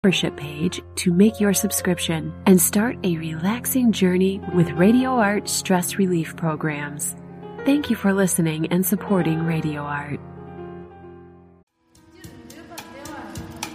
membership page to make your subscription and start a relaxing journey with Radio Art stress relief programs. Thank you for listening and supporting Radio Art.